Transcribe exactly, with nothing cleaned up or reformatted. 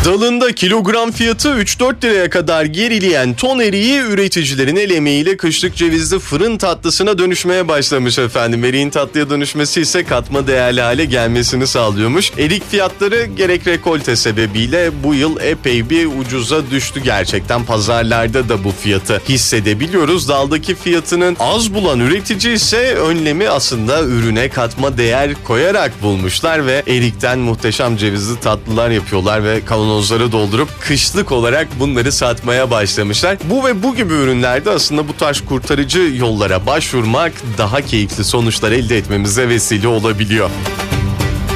Dalında kilogram fiyatı üç dört liraya kadar gerileyen ton eriği üreticilerin el emeğiyle kışlık cevizli fırın tatlısına dönüşmeye başlamış efendim. Eriğin tatlıya dönüşmesi ise katma değerli hale gelmesini sağlıyormuş. Erik fiyatları gerek rekolte sebebiyle bu yıl epey bir ucuza düştü gerçekten. Pazarlarda da bu fiyatı hissedebiliyoruz. Daldaki fiyatının az bulan üretici ise önlemi aslında ürüne katma değer koyarak bulmuşlar ve erikten muhteşem cevizli tatlılar yapıyorlar ve kavanozları doldurup kışlık olarak bunları satmaya başlamışlar. Bu ve bu gibi ürünlerde aslında bu tarz kurtarıcı yollara başvurmak daha keyifli sonuçlar elde etmemize vesile olabiliyor.